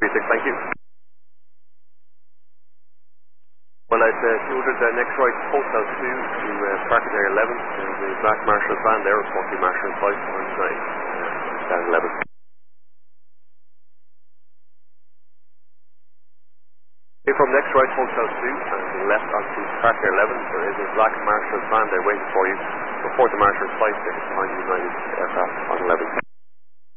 36, thank you. Well, at 200, next right, Hotel 2 to Parking Area 11. The black Marshal's van there, reporting Marshall Flight 109, down 11. Okay, from next right, Hotel 2, and left onto Parking Area 11. There is a black Marshal's van there waiting for you. Report the Marshall's Flight 6 behind United Aircraft on 11.